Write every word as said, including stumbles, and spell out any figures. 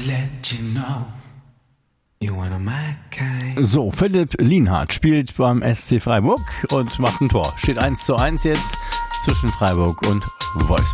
So, Philipp Lienhardt spielt beim S C Freiburg und macht ein Tor. Steht eins zu eins jetzt zwischen Freiburg und Wolfsburg.